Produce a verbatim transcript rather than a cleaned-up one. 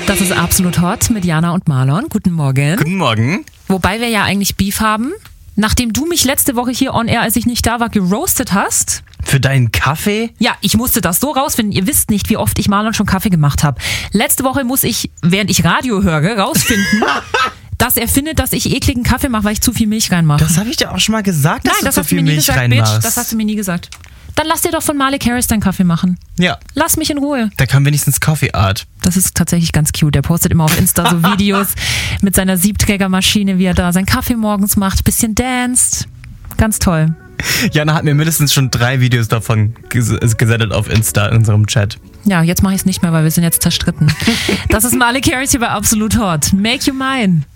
Das ist Absolut Hot mit Jana und Marlon. Guten Morgen. Guten Morgen. Wobei wir ja eigentlich Beef haben. Nachdem du mich letzte Woche hier on air, als ich nicht da war, geroastet hast. Für deinen Kaffee? Ja, ich musste das so rausfinden. Ihr wisst nicht, wie oft ich Marlon schon Kaffee gemacht habe. Letzte Woche muss ich, während ich Radio höre, rausfinden, dass er findet, dass ich ekligen Kaffee mache, weil ich zu viel Milch reinmache. Das habe ich dir auch schon mal gesagt, dass Nein, du das zu hast du viel mir nie Milch gesagt, reinmachst. Bitch. Das hast du mir nie gesagt. Dann lass dir doch von Malik Harris deinen Kaffee machen. Ja. Lass mich in Ruhe. Der kann wenigstens Coffee Art. Das ist tatsächlich ganz cute. Der postet immer auf Insta so Videos mit seiner Siebträgermaschine, wie er da seinen Kaffee morgens macht, bisschen danced. Ganz toll. Jana hat mir mindestens schon drei Videos davon ges- gesendet auf Insta in unserem Chat. Ja, jetzt mache ich es nicht mehr, weil wir sind jetzt zerstritten. Das ist Malik Harris hier bei Absolut Hot. Make you mine.